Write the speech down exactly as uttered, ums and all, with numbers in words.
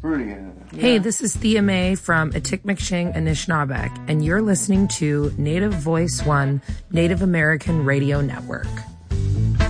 Pretty good. Hey, Yeah. this is Thea Mae from Atikmikshing, Anishinaabeg, and you're listening to Native Voice One Native American Radio Network.